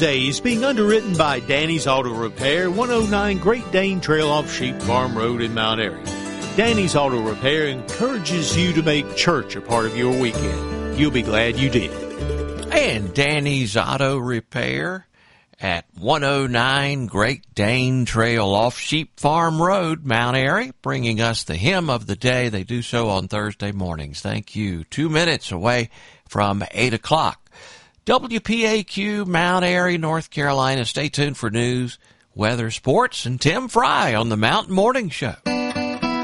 Day is being underwritten by Danny's Auto Repair, 109 Great Dane Trail off Sheep Farm Road in Mount Airy. Danny's Auto Repair encourages you to make church a part of your weekend. You'll be glad you did. And Danny's Auto Repair at 109 Great Dane Trail off Sheep Farm Road, Mount Airy, bringing us the hymn of the day. They do so on Thursday mornings. Thank you. 2 minutes away from 8 o'clock. WPAQ, Mount Airy, North Carolina. Stay tuned for news, weather, sports, and Tim Fry on the Mountain Morning Show.